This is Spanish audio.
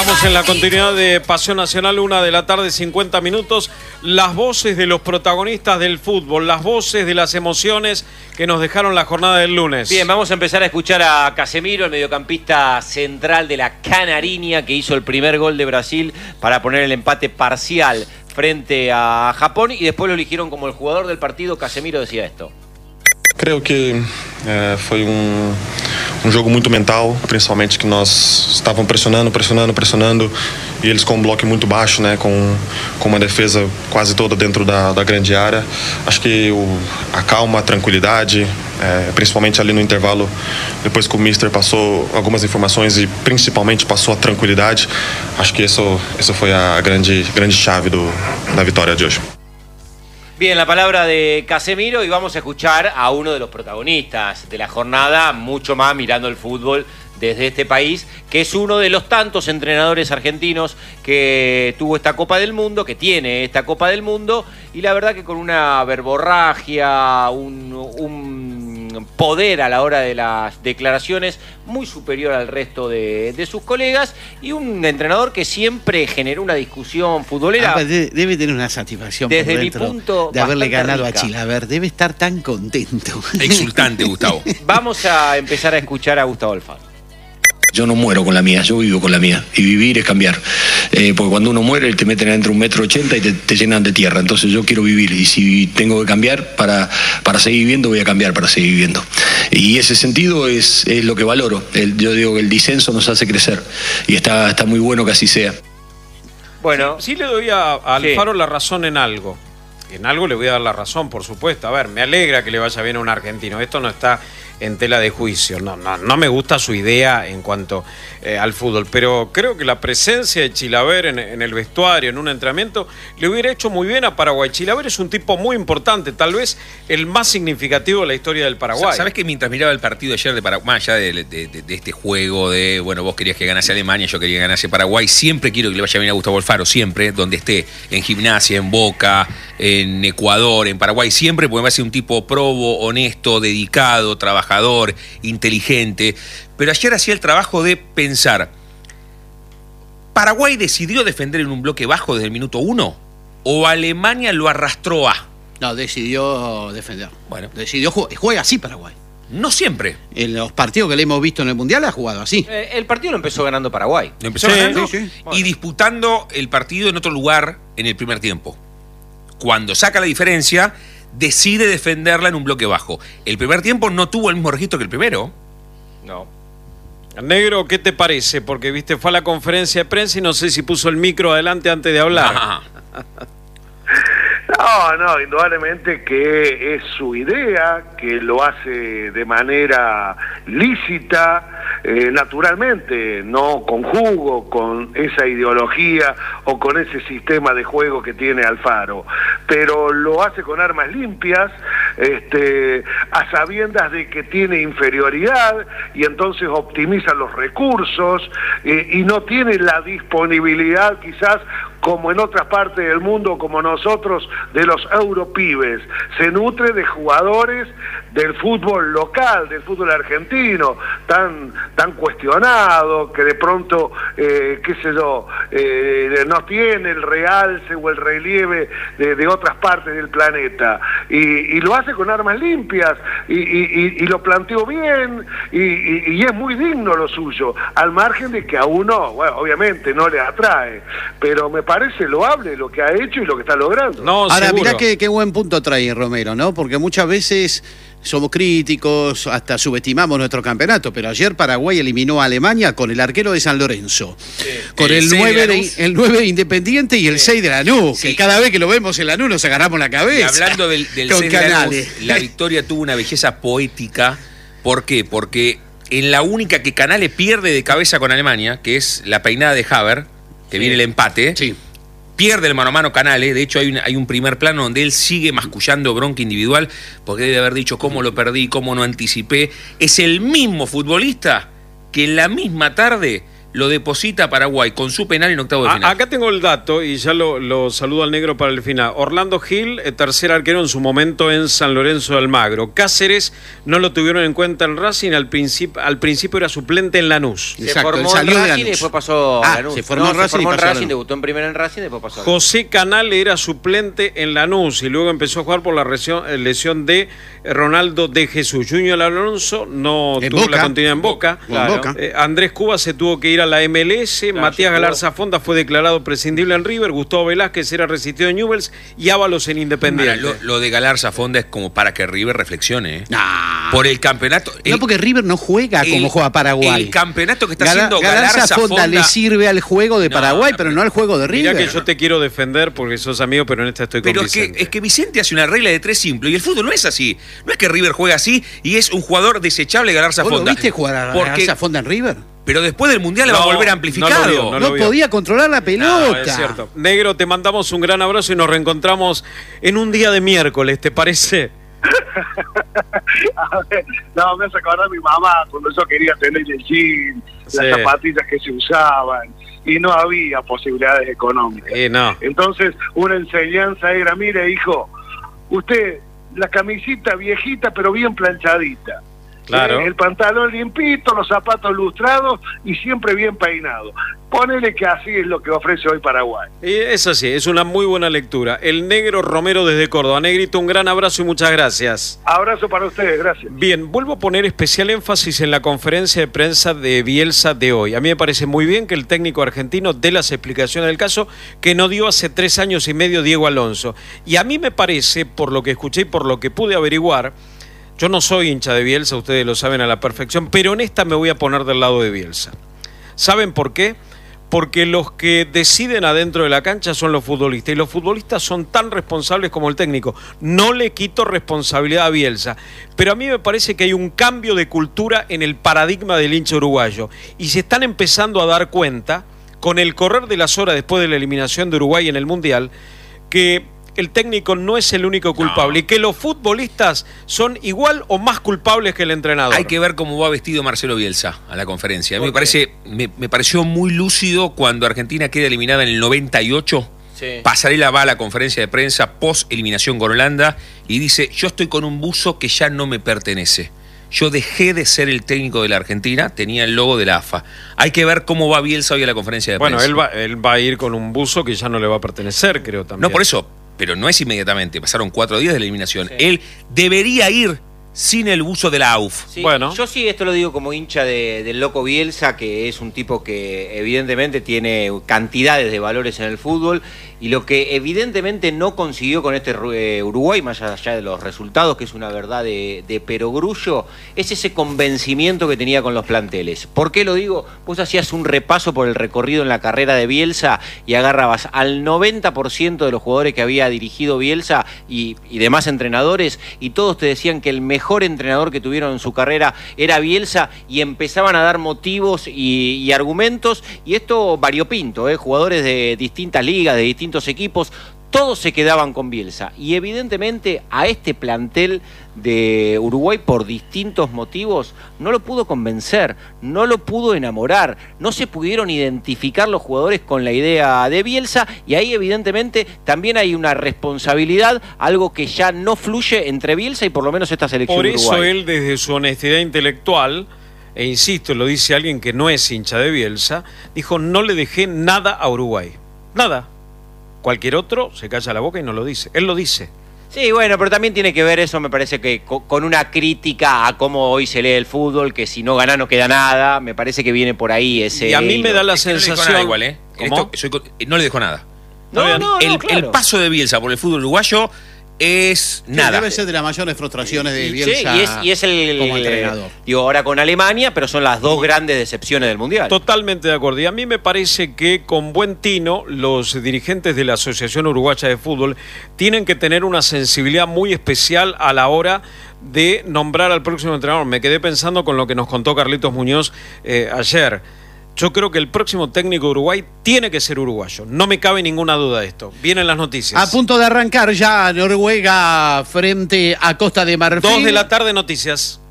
Estamos en la continuidad de Pasión Nacional, 1:50 p.m. Las voces de los protagonistas del fútbol, las voces de las emociones que nos dejaron la jornada del lunes. Bien, vamos a empezar a escuchar a Casemiro, el mediocampista central de la Canariña, que hizo el primer gol de Brasil para poner el empate parcial frente a Japón, y después lo eligieron como el jugador del partido. Casemiro decía esto. Creio que foi jogo muito mental, principalmente que nós estávamos pressionando e eles com um bloco muito baixo, né, com uma defesa quase toda dentro da grande área. Acho que a calma, a tranquilidade, principalmente ali no intervalo, depois que o Mister passou algumas informações e principalmente passou a tranquilidade, acho que isso foi a grande chave da vitória de hoje. Bien, la palabra de Casemiro, y vamos a escuchar a uno de los protagonistas de la jornada, mucho más mirando el fútbol desde este país, que es uno de los tantos entrenadores argentinos que tuvo esta Copa del Mundo, que tiene esta Copa del Mundo, y la verdad que con una verborragia, un poder a la hora de las declaraciones muy superior al resto de sus colegas, y un entrenador que siempre generó una discusión futbolera. Debe tener una satisfacción desde mi punto de haberle ganado rica a Chilaver. Debe estar tan contento. Exultante, Gustavo. Vamos a empezar a escuchar a Gustavo Alfaro. Yo no muero con la mía, yo vivo con la mía. Y vivir es cambiar. Porque cuando uno muere, te meten adentro 1,80 m y te llenan de tierra. Entonces yo quiero vivir. Y si tengo que cambiar para seguir viviendo, voy a cambiar para seguir viviendo. Y ese sentido es lo que valoro. Yo digo que el disenso nos hace crecer. Y está muy bueno que así sea. Bueno, sí le doy a Alfaro la razón en algo. En algo le voy a dar la razón, por supuesto. A ver, me alegra que le vaya bien a un argentino. Esto no está en tela de juicio. No me gusta su idea en cuanto al fútbol, pero creo que la presencia de Chilaver en el vestuario, en un entrenamiento, le hubiera hecho muy bien a Paraguay. Chilaver es un tipo muy importante, tal vez el más significativo de la historia del Paraguay. ¿Sabes que mientras miraba el partido ayer de Paraguay, más allá de este juego de, bueno, vos querías que ganase Alemania, yo quería que ganase Paraguay, siempre quiero que le vaya bien a Gustavo Alfaro, siempre, donde esté, en Gimnasia, en Boca, en Ecuador, en Paraguay, siempre, porque me parece un tipo probo, honesto, dedicado, trabajador, inteligente. Pero ayer hacía el trabajo de pensar, ¿Paraguay decidió defender en un bloque bajo desde el minuto 1? ¿O Alemania lo arrastró a? No, decidió defender. Bueno. Decidió juega así Paraguay. No siempre. En los partidos que le hemos visto en el Mundial ha jugado así. El partido lo empezó ganando Paraguay. Lo empezó ganando sí. Y disputando el partido en otro lugar en el primer tiempo. Cuando saca la diferencia, decide defenderla en un bloque bajo. El primer tiempo no tuvo el mismo registro que el primero. No. Negro, ¿qué te parece? Porque, viste, fue a la conferencia de prensa y no sé si puso el micro adelante antes de hablar. No, indudablemente que es su idea, que lo hace de manera lícita, naturalmente, no con jugo, con esa ideología o con ese sistema de juego que tiene Alfaro, pero lo hace con armas limpias, a sabiendas de que tiene inferioridad y entonces optimiza los recursos y no tiene la disponibilidad quizás como en otras partes del mundo, como nosotros, de los europibes. Se nutre de jugadores del fútbol local, del fútbol argentino, tan cuestionado, que de pronto, no tiene el realce o el relieve de otras partes del planeta. Y lo hace con armas limpias, y lo planteó bien, y es muy digno lo suyo, al margen de que a uno, bueno, obviamente no le atrae, pero me parece loable lo que ha hecho y lo que está logrando. No, ahora, seguro. mirá qué buen punto trae Romero, ¿no? Porque muchas veces somos críticos, hasta subestimamos nuestro campeonato, pero ayer Paraguay eliminó a Alemania con el arquero de San Lorenzo, con el 9 de Independiente y el 6 de Lanús, que cada vez que lo vemos en Lanús nos agarramos la cabeza. Y hablando del 6 de Lanús, la victoria tuvo una belleza poética. ¿Por qué? Porque en la única que Canales pierde de cabeza con Alemania, que es la peinada de Haver, que viene el empate, pierde el mano a mano Canales. De hecho hay un primer plano donde él sigue mascullando bronca individual, porque debe haber dicho cómo lo perdí, cómo no anticipé. Es el mismo futbolista que en la misma tarde lo deposita Paraguay con su penal en octavo de final. Acá tengo el dato y ya lo saludo al negro para el final. Orlando Gil, tercer arquero en su momento en San Lorenzo de Almagro. Cáceres no lo tuvieron en cuenta en Racing, al principio era suplente en Lanús. Exacto, se formó en Racing y después pasó a Lanús. Se formó en Racing, debutó en primera en Racing y después pasó a José Canal era suplente en Lanús y luego empezó a jugar por la lesión de Ronaldo de Jesús. Junior Alonso no tuvo la continuidad en Boca. Claro. Andrés Cuba se tuvo que ir a la MLS. Claro, Matías Galarza Fonda fue declarado prescindible en River. Gustavo Velázquez era resistido en Newell's y Ábalos en Independiente. Lo de Galarza Fonda es como para que River reflexione. Por el campeonato. No, porque River no juega como juega Paraguay. El campeonato que está haciendo Galarza Fonda le sirve al juego de Paraguay, pero no al juego de River. Mirá que yo te quiero defender porque sos amigo, pero en esta estoy con Vicente. Pero es que Vicente hace una regla de 3 simple y el fútbol no es así. No es que River juega así y es un jugador desechable Galarza Fonda. ¿Vos lo viste jugar a Galarza Fonda en River? Pero después del Mundial va a volver amplificado. No podía controlar la pelota. No, es cierto. Negro, te mandamos un gran abrazo y nos reencontramos en un día de miércoles, ¿te parece? A ver, no, me hace acordar a mi mamá cuando yo quería tener el jean, las zapatillas que se usaban y no había posibilidades económicas. No. Entonces una enseñanza era, mire hijo, usted la camisita viejita pero bien planchadita. Claro. El pantalón limpito, los zapatos lustrados y siempre bien peinado. Ponele que así es lo que ofrece hoy Paraguay. Es así, es una muy buena lectura. El negro Romero desde Córdoba. Negrito, un gran abrazo y muchas gracias. Abrazo para ustedes, gracias. Bien, vuelvo a poner especial énfasis en la conferencia de prensa de Bielsa de hoy. A mí me parece muy bien que el técnico argentino dé las explicaciones del caso que no dio hace 3 años y medio Diego Alonso. Y a mí me parece, por lo que escuché y por lo que pude averiguar, yo no soy hincha de Bielsa, ustedes lo saben a la perfección, pero en esta me voy a poner del lado de Bielsa. ¿Saben por qué? Porque los que deciden adentro de la cancha son los futbolistas, y los futbolistas son tan responsables como el técnico. No le quito responsabilidad a Bielsa, pero a mí me parece que hay un cambio de cultura en el paradigma del hincha uruguayo, y se están empezando a dar cuenta, con el correr de las horas después de la eliminación de Uruguay en el Mundial, que el técnico no es el único culpable y que los futbolistas son igual o más culpables que el entrenador. Hay que ver cómo va vestido Marcelo Bielsa a la conferencia. A mí me pareció muy lúcido cuando Argentina queda eliminada en el 98. Sí. Pasarela va a la conferencia de prensa post eliminación con Holanda y dice: yo estoy con un buzo que ya no me pertenece. Yo dejé de ser el técnico de la Argentina, tenía el logo de la AFA. Hay que ver cómo va Bielsa hoy a la conferencia de prensa. Bueno, él va a ir con un buzo que ya no le va a pertenecer, creo también. No, por eso. Pero no es inmediatamente, pasaron 4 días de la eliminación. Sí. Él debería ir sin el buzo de la AUF. Sí, bueno. Yo sí, esto lo digo como hincha del loco Bielsa, que es un tipo que evidentemente tiene cantidades de valores en el fútbol, y lo que evidentemente no consiguió con este Uruguay, más allá de los resultados, que es una verdad de perogrullo, es ese convencimiento que tenía con los planteles. ¿Por qué lo digo? Vos hacías un repaso por el recorrido en la carrera de Bielsa y agarrabas al 90% de los jugadores que había dirigido Bielsa y demás entrenadores, y todos te decían que el mejor entrenador que tuvieron en su carrera era Bielsa, y empezaban a dar motivos y argumentos, y esto variopinto, jugadores de distintas ligas, de distintos equipos, todos se quedaban con Bielsa, y evidentemente a este plantel de Uruguay, por distintos motivos, no lo pudo convencer, no lo pudo enamorar, no se pudieron identificar los jugadores con la idea de Bielsa, y ahí evidentemente también hay una responsabilidad, algo que ya no fluye entre Bielsa y por lo menos esta selección de Uruguay. Por eso él, desde su honestidad intelectual, e insisto, lo dice alguien que no es hincha de Bielsa, dijo: no le dejé nada a Uruguay, nada. Cualquier otro se calla la boca y no lo dice. Él lo dice. Sí, bueno, pero también tiene que ver eso, me parece, que con una crítica a cómo hoy se lee el fútbol, que si no gana no queda nada. Me parece que viene por ahí ese... Y a mí me da la sensación... No le dejó nada igual, no le dejó nada. Claro. El paso de Bielsa por el fútbol uruguayo es nada. Debe ser de las mayores frustraciones de Bielsa, y es el como entrenador. Digo, ahora con Alemania, pero son las dos grandes decepciones del Mundial. Totalmente de acuerdo. Y a mí me parece que con buen tino los dirigentes de la Asociación Uruguaya de Fútbol tienen que tener una sensibilidad muy especial a la hora de nombrar al próximo entrenador. Me quedé pensando con lo que nos contó Carlitos Muñoz ayer. Yo creo que el próximo técnico de Uruguay tiene que ser uruguayo. No me cabe ninguna duda de esto. Vienen las noticias. A punto de arrancar ya Noruega frente a Costa de Marfil. 2 de la tarde, noticias.